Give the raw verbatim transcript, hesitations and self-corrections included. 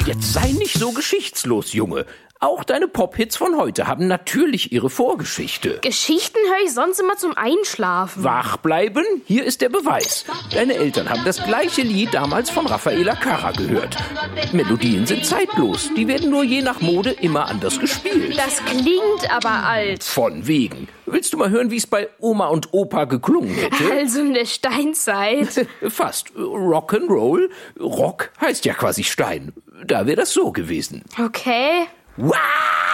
Jetzt sei nicht so geschichtslos, Junge. Auch deine Pop-Hits von heute haben natürlich ihre Vorgeschichte. Geschichten höre ich sonst immer zum Einschlafen. Wach bleiben? Hier ist der Beweis. Deine Eltern haben das gleiche Lied damals von Raffaella Carrà gehört. Melodien sind zeitlos. Die werden nur je nach Mode immer anders gespielt. Das klingt aber alt. Von wegen. Willst du mal hören, wie es bei Oma und Opa geklungen hätte? Also in der Steinzeit. Fast. Rock'n'Roll. Rock heißt ja quasi Stein. Da wäre das so gewesen. Okay. Wow!